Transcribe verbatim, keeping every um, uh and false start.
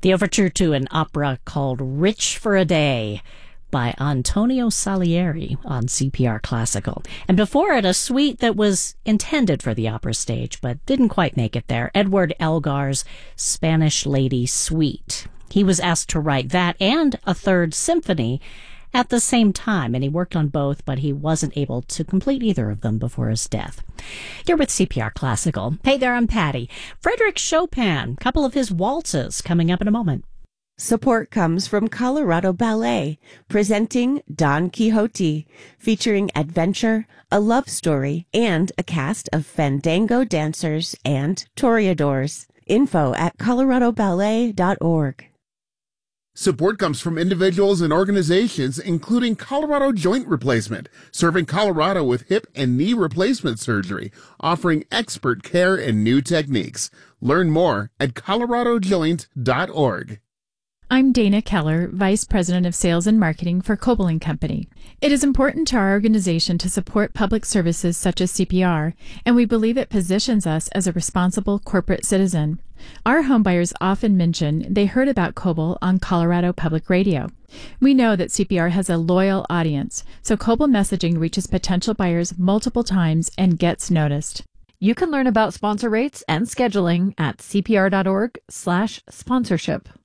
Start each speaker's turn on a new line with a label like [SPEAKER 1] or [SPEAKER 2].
[SPEAKER 1] The overture to an opera called Rich for a Day by Antonio Salieri on C P R Classical. And before it, a suite that was intended for the opera stage but didn't quite make it there, Edward Elgar's Spanish Lady Suite. He was asked to write that and a third symphony at the same time, and he worked on both, but he wasn't able to complete either of them before his death. You're with C P R Classical. Hey there, I'm Patty. Frédéric Chopin, a couple of his waltzes coming up in a moment.
[SPEAKER 2] Support comes from Colorado Ballet, presenting Don Quixote, featuring adventure, a love story, and a cast of fandango dancers and toreadors. Info at colorado ballet dot org.
[SPEAKER 3] Support comes from individuals and organizations, including Colorado Joint Replacement, serving Colorado with hip and knee replacement surgery, offering expert care and new techniques. Learn more at colorado joint dot org.
[SPEAKER 4] I'm Dana Keller, Vice President of Sales and Marketing for Coble and Company. It is important to our organization to support public services such as C P R, and we believe it positions us as a responsible corporate citizen. Our homebuyers often mention they heard about Coble on Colorado Public Radio. We know that C P R has a loyal audience, so Coble messaging reaches potential buyers multiple times and gets noticed.
[SPEAKER 5] You can learn about sponsor rates and scheduling at c p r dot org slash sponsorship.